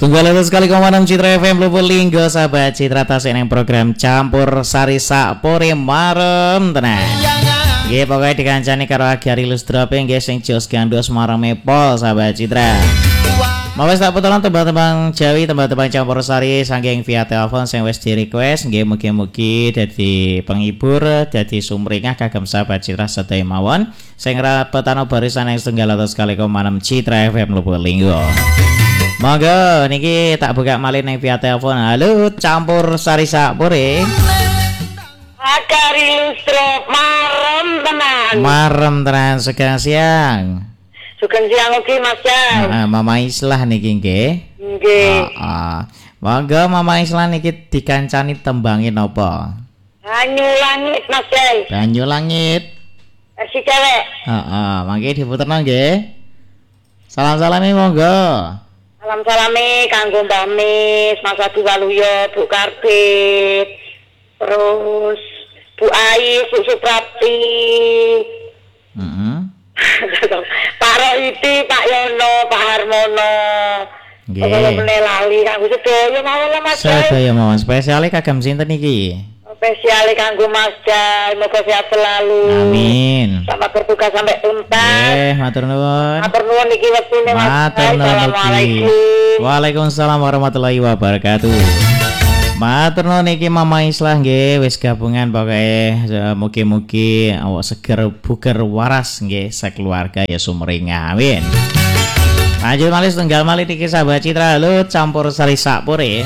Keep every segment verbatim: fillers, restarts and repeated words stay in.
Tunggal itu sekali komandan Citra F M Lubulinggo sahabat Citra tasik yang program campur sari sakpore marem tenang. Nggih pokoke dikancani karo Agyari Lusdrape nggih sing jos gandos mareme pol sahabat Citra. Mau wis tak putelan tembang-tembang Jawi, tembang-tembang campur sari saking via telepon sing wis di request nggih mugi-mugi dadi penghibur, dadi sumringah kagem sahabat Citra sedaya mawon sing rapetano barisan yang setunggal atus kali koma enam Citra F M Lubulinggo. Monggo niki tak buka malih ning via telepon. Halo, campur sari sakpore. Agyari Lusdrape marem tenan. Marem tenan segang siang. Sugeng siang ugi Mas Jan. Heeh, Mama Islah niki nggih. Nggih. Heeh. Monggo Mama Islah niki dikancani tembangin napa? Banyu langit Mas Jan. Banyu langit. Si cewek. Heeh, mangke diputerno nggih. Salam-salame monggo. Salam salame kanggo Mbak Mis, Mas Adi Waluyo, Bu Karbit, terus Bu Ai, Bu Suprapti, Heeh. Pak Rohidi, Pak Yono, Pak Harmono. Nggih. Kalau meneh lali kanggo sedaya mawon lah Mas Jan. Sedaya mawon spesiale kagem sinten niki? Spesial kanggo Mas Jan, moga sehat selalu. Amin. Selamat bertugas sampai tuntas. Eh, matur nuwun. Matur nuwun niki wektune Mas. Matur nuwun. Assalamualaikum. Waalaikumsalam warahmatullahi wabarakatuh. Matur nuwun niki Mama Islah nggih wis gabungan pokoke mugi-mugi awak seger buger waras nggih sakeluarga ya sumringah. Amin. Lanjut malih tunggal malih niki sahabat Citra. Halo, campur sari sakpore.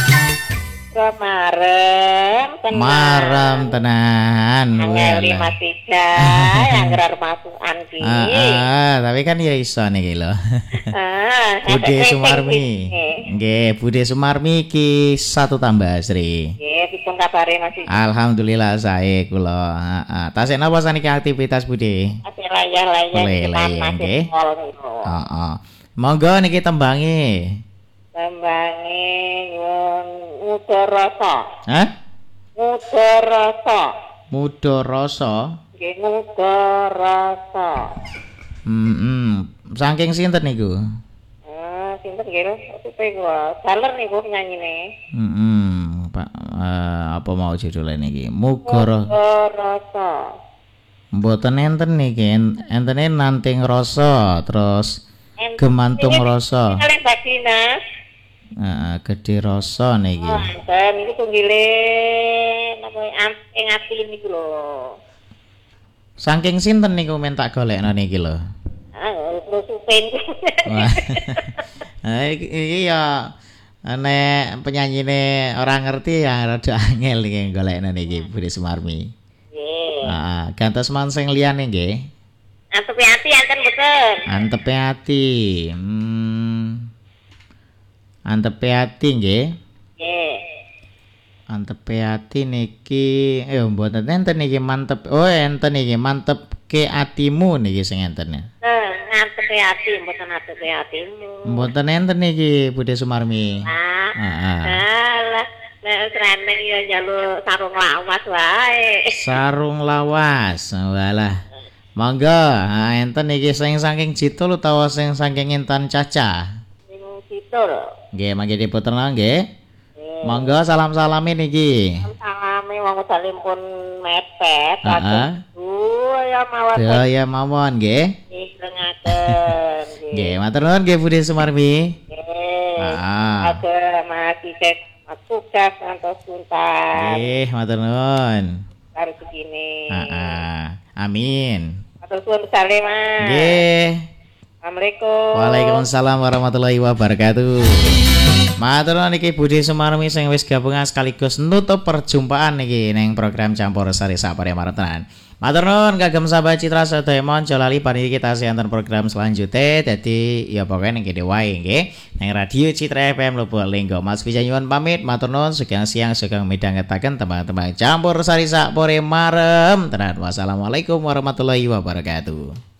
Marem tenan. Marem tenan. Angeli Mas Ija, yang gerar masukan ki. Ah, tapi kan ya iso niki lho. Ah, Bude Sumarmi. Nggih, Bude Sumarmi ki satu tambah Sri. Nggih, dipun kabare Mas Ija. Alhamdulillah sae kula. Heeh. Tasik napa saniki aktivitas Bude? Ate layah-layah Layah-layah, nggih. Heeh. Heeh. Monggo niki tembangi. Tembange nyuwun Mudarasa. Hah? Mudarasa. Mudharasa. Nggih Mudarasa. Hmm, saking sinten niku? Ah, sinten nggih supe gua. Saler niku nyanyine. Hmm, Pak eh, apa mau judulnya niki? Mugara. Mudarasa. Mboten enten niki, en- entene nanting rasa, terus gemantung rasa. Kalian Bagina. Heeh, gedhe rasa niki. Oh, dan ini tunggile namanya amping ati niku lho. Saking sinten niku men tak golekno niki lho. Ah, terus supen. Wah. Nah, iki, iki ya nek penyanyine ora ngerti ya rada angel iki golekno niki Bude Sumarmi. Nggih. Heeh, gantos man sing liyane nggih. Antepe ati enten mboten? Antepe ati. Hmm. Antepe ati nggih. Nggih. Antepe ati niki eh mboten enten niki mantep. Oh, enten niki mantep ke atimu niki sing enten. Nah, antepe ati mboten antepe atimu. Mboten enten niki Bude Sumarmi. Ah. Heeh. Alah, nek treneng ya njaluk sarung lawas wae. Sarung lawas. Walah. Monggo, ha enten iki sing saking Jitul utawa sing saking Intan Caca. Sing situ lho. Nggih, mangke diputerno nggih. Monggo salam-salame niki. Salame wong salim pun mepet. Heeh. Aduh, ya mawon. Daya mawon nggih. Nggih, lengaken. Nggih, matur nuwun nggih Bude Sumarmi. Nggih. Ah. Ada mati tek tugas antos tuntas. Nggih, matur nuwun. Karo begini. Heeh. Amin. Matur suwun sekali, Mas. Nggih. Assalamualaikum. Waalaikumsalam warahmatullahi wabarakatuh. Matur nuwun niki Bude Sumarmi sing wis gabungan sekaligus nutup perjumpaan niki ning program Campur Sari Sakpore marem tenan. Matur nuwun kagem sahabat Citra sedaya mon jolali paniki kita sianten program selanjutnya. Dadi ya pokoke ning kene wae nggih. Ning radio Citra F M Lubulinggo. Mas bisa nyuwun pamit matur nuwun sugeng siang sugeng midhangetaken tembang-tembang Campur Sari Sakpore marem tenan. Wassalamualaikum warahmatullahi wabarakatuh.